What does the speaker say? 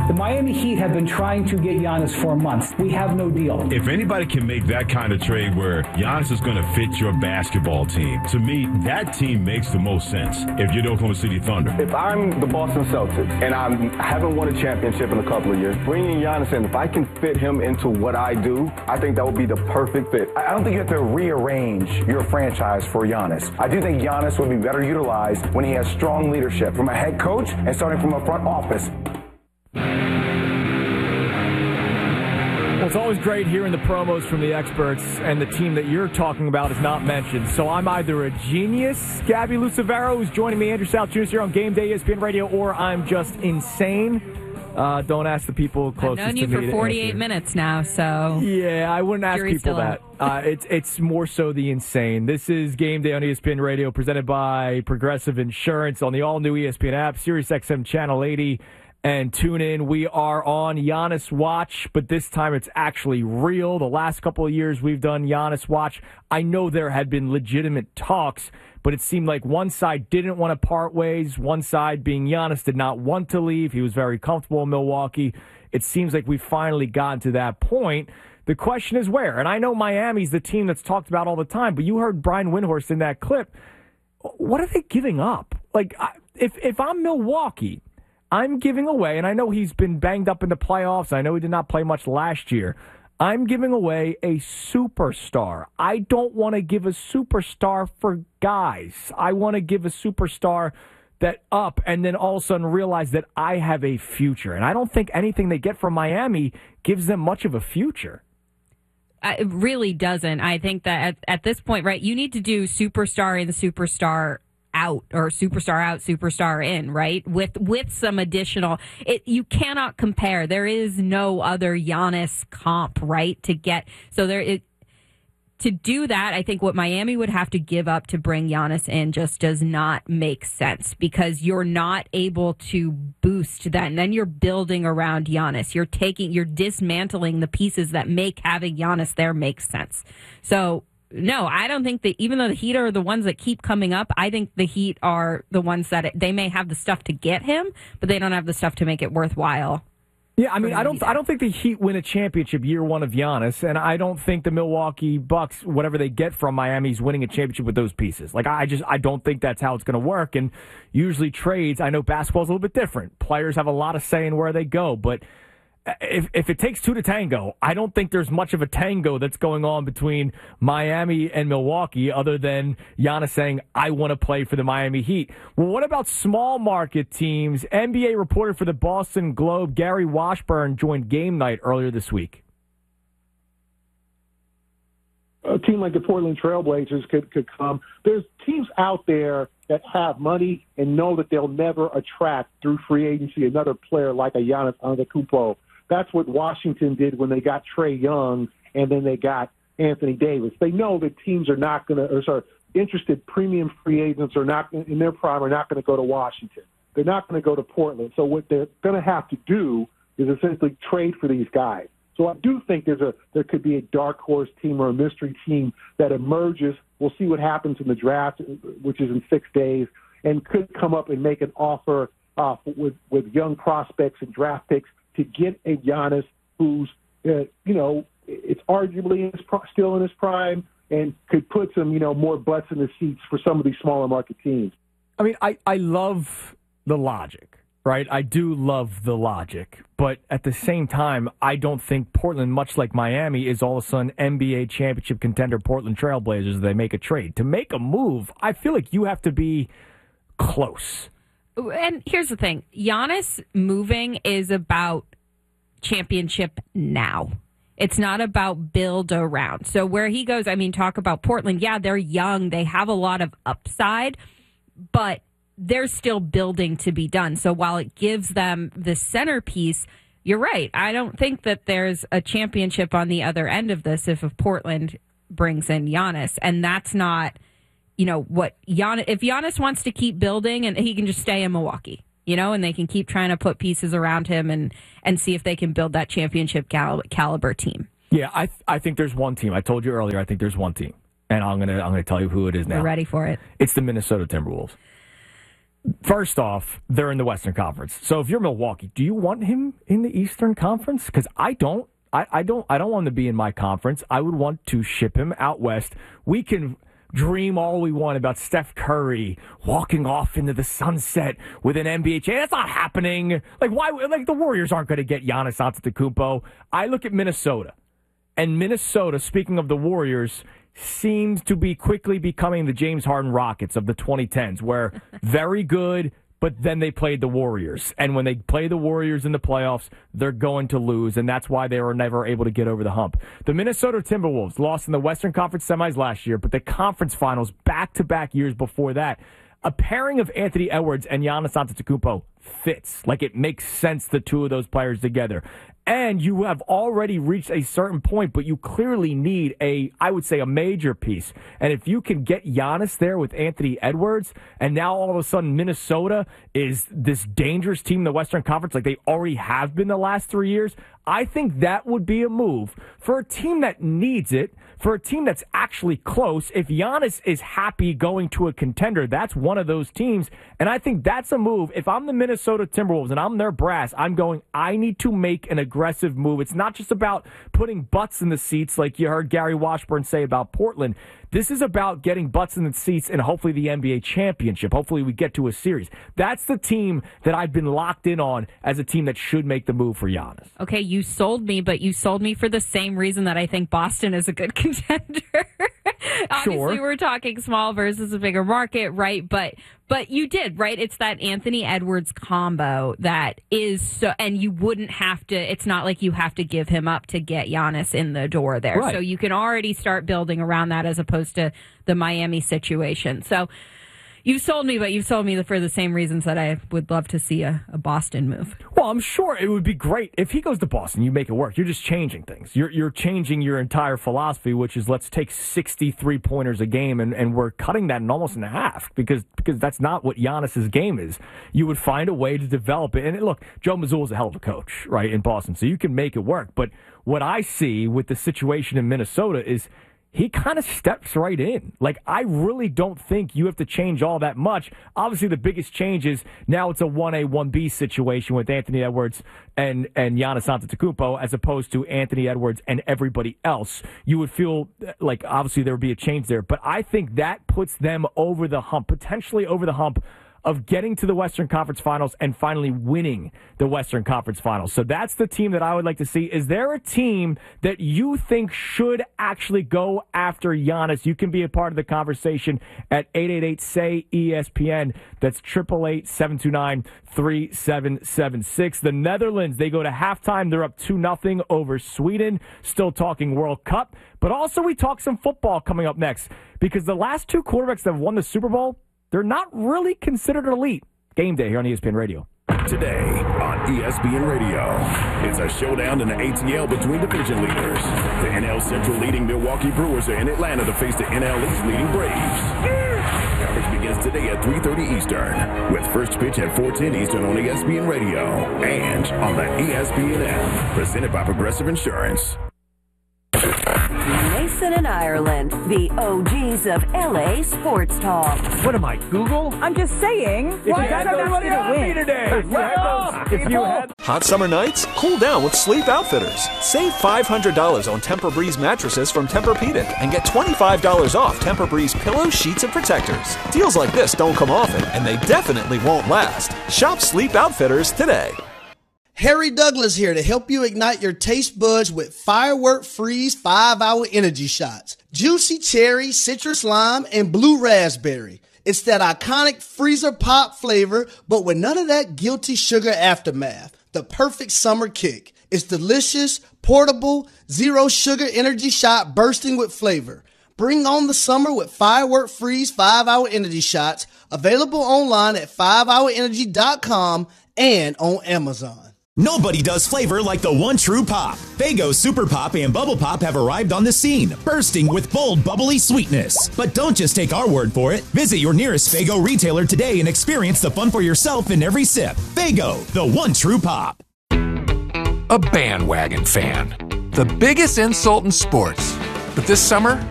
The Miami Heat have been trying to get Giannis for months. We have no deal. If anybody can make that kind of trade where Giannis is going to fit your basketball team, to me, that team makes the most sense if you're the Oklahoma City Thunder. If I'm the Boston Celtics and I haven't won a championship in a couple of years, bringing Giannis in, if I can fit him into what I do, I think that would be the perfect fit. I don't think you have to rearrange your franchise for Giannis. I do think Giannis would be better utilized when he has strong leadership from a head coach and starting from a front office. Well, it's always great hearing the promos from the experts, and the team that you're talking about is not mentioned. So I'm either a genius, Gabby Lucevero, who's joining me, Andrew South Jr. here on Game Day ESPN Radio, or I'm just insane. Don't ask the people closest to me. I've known you for 48 minutes now, so... Yeah, I wouldn't ask people that. It's more so the insane. This is Game Day on ESPN Radio, presented by Progressive Insurance on the all-new ESPN app, SiriusXM Channel 80. And tune in. We are on Giannis Watch, but this time it's actually real. The last couple of years we've done Giannis Watch. I know there had been legitimate talks, but it seemed like one side didn't want to part ways. One side, being Giannis, did not want to leave. He was very comfortable in Milwaukee. It seems like we've finally gotten to that point. The question is where? And I know Miami's the team that's talked about all the time, but you heard Brian Windhorst in that clip. What are they giving up? Like, if I'm Milwaukee, I'm giving away, and I know he's been banged up in the playoffs. I know he did not play much last year. I'm giving away a superstar. I don't want to give a superstar for guys. I want to give a superstar that up and then all of a sudden realize that I have a future. And I don't think anything they get from Miami gives them much of a future. It really doesn't. I think that at this point, right, you need to do superstar in, superstar out, or superstar out, superstar in, right? With some additional, you cannot compare. There is no other Giannis comp, right? To do that, I think what Miami would have to give up to bring Giannis in just does not make sense, because you're not able to boost that. And then you're building around Giannis. You're dismantling the pieces that make having Giannis there make sense. So, no, I don't think that, even though the Heat are the ones that keep coming up, I think the Heat are the ones that they may have the stuff to get him, but they don't have the stuff to make it worthwhile. Yeah, I mean, I don't think the Heat win a championship year one of Giannis, and I don't think the Milwaukee Bucks, whatever they get from Miami, is winning a championship with those pieces. Like, I don't think that's how it's going to work. And usually trades, I know basketball's a little bit different. Players have a lot of say in where they go, but if it takes two to tango, I don't think there's much of a tango that's going on between Miami and Milwaukee other than Giannis saying, I want to play for the Miami Heat. Well, what about small market teams? NBA reporter for the Boston Globe, Gary Washburn, joined Game Night earlier this week. A team like the Portland Trailblazers could come. There's teams out there that have money and know that they'll never attract through free agency another player like a Giannis Antetokounmpo. That's what Washington did when they got Trae Young and then they got Anthony Davis. They know that teams are not going to, interested premium free agents are not in their prime are not going to go to Washington. They're not going to go to Portland. So what they're going to have to do is essentially trade for these guys. So I do think there could be a dark horse team or a mystery team that emerges. We'll see what happens in the draft, which is in 6 days, and could come up and make an offer with young prospects and draft picks to get a Giannis who's, it's arguably still in his prime and could put some, more butts in the seats for some of these smaller market teams. I mean, I love the logic, right? I do love the logic. But at the same time, I don't think Portland, much like Miami, is all of a sudden NBA championship contender Portland Trailblazers. They make a trade. To make a move, I feel like you have to be close. And here's the thing. Giannis moving is about championship now. It's not about build around. So where he goes, I mean, talk about Portland. Yeah, they're young. They have a lot of upside, but there's still building to be done. So while it gives them the centerpiece, you're right. I don't think that there's a championship on the other end of this if Portland brings in Giannis. And that's not, what Giannis, if Giannis wants to keep building, and he can just stay in Milwaukee, and they can keep trying to put pieces around him and see if they can build that championship caliber team. Yeah, I think there's one team. I told you earlier, I think there's one team. And I'm gonna tell you who it is now. We're ready for it. It's the Minnesota Timberwolves. First off, they're in the Western Conference. So if you're Milwaukee, do you want him in the Eastern Conference? Because I don't. I don't want him to be in my conference. I would want to ship him out west. We can dream all we want about Steph Curry walking off into the sunset with an NBA chain. That's not happening. Like, why? Like, the Warriors aren't going to get Giannis Antetokounmpo. I look at Minnesota, and Minnesota, speaking of the Warriors, seems to be quickly becoming the James Harden Rockets of the 2010s, where very good, but then they played the Warriors. And when they play the Warriors in the playoffs, they're going to lose, and that's why they were never able to get over the hump. The Minnesota Timberwolves lost in the Western Conference semis last year, but the conference finals back-to-back years before that. A pairing of Anthony Edwards and Giannis Antetokounmpo fits. Like, it makes sense, the two of those players together. And you have already reached a certain point, but you clearly need I would say, a major piece. And if you can get Giannis there with Anthony Edwards, and now all of a sudden Minnesota is this dangerous team in the Western Conference like they already have been the last 3 years, I think that would be a move for a team that needs it, for a team that's actually close. If Giannis is happy going to a contender, that's one of those teams. And I think that's a move. If I'm the Minnesota Timberwolves and I'm their brass, I'm going, I need to make an aggressive move. It's not just about putting butts in the seats like you heard Gary Washburn say about Portland. This is about getting butts in the seats and hopefully the NBA championship. Hopefully we get to a series. That's the team that I've been locked in on as a team that should make the move for Giannis. Okay, you sold me, but you sold me for the same reason that I think Boston is a good contender. Obviously, we're talking small versus a bigger market, right? But you did, right? It's that Anthony Edwards combo that is so, and you wouldn't have to, it's not like you have to give him up to get Giannis in the door there. Right. So you can already start building around that as opposed to the Miami situation. So you sold me, but you sold me for the same reasons that I would love to see a Boston move. Well, I'm sure it would be great. If he goes to Boston, you make it work. You're just changing things. You're changing your entire philosophy, which is let's take 63 pointers a game, and we're cutting that almost in half because that's not what Giannis's game is. You would find a way to develop it. And look, Joe Mazzulla is a hell of a coach, right, in Boston, so you can make it work. But what I see with the situation in Minnesota is he kind of steps right in. Like, I really don't think you have to change all that much. Obviously, the biggest change is now it's a 1A, 1B situation with Anthony Edwards and Giannis Antetokounmpo as opposed to Anthony Edwards and everybody else. You would feel like, obviously, there would be a change there. But I think that puts them over the hump, potentially over the hump of getting to the Western Conference Finals and finally winning the Western Conference Finals. So that's the team that I would like to see. Is there a team that you think should actually go after Giannis? You can be a part of the conversation at 888-SAY-ESPN. That's 888-729-3776. The Netherlands, they go to halftime. They're up 2-0 over Sweden. Still talking World Cup. But also we talk some football coming up next because the last two quarterbacks that have won the Super Bowl, they're not really considered elite. Game day here on ESPN Radio. Today on ESPN Radio, it's a showdown in the ATL between division leaders. The NL Central leading Milwaukee Brewers are in Atlanta to face the NL East leading Braves. Coverage begins today at 3:30 Eastern, with first pitch at 4:10 Eastern on ESPN Radio and on the ESPN app, presented by Progressive Insurance. Mason and Ireland, the OGs of LA sports talk. What am I, Google? I'm just saying. Why is everybody on me today? Hot summer nights? Cool down with Sleep Outfitters. Save $500 on Tempur-Breeze mattresses from Tempur-Pedic and get $25 off Tempur-Breeze pillows, sheets, and protectors. Deals like this don't come often, and they definitely won't last. Shop Sleep Outfitters today. Harry Douglas here to help you ignite your taste buds with Firework Freeze 5-Hour Energy Shots. Juicy cherry, citrus lime, and blue raspberry. It's that iconic freezer pop flavor, but with none of that guilty sugar aftermath. The perfect summer kick. It's delicious, portable, zero sugar energy shot bursting with flavor. Bring on the summer with Firework Freeze 5-Hour Energy Shots. Available online at 5hourenergy.com and on Amazon. Nobody does flavor like the one true pop. Faygo Super Pop and Bubble Pop have arrived on the scene, bursting with bold, bubbly sweetness. But don't just take our word for it. Visit your nearest Faygo retailer today and experience the fun for yourself in every sip. Faygo, the one true pop. A bandwagon fan. The biggest insult in sports. But this summer,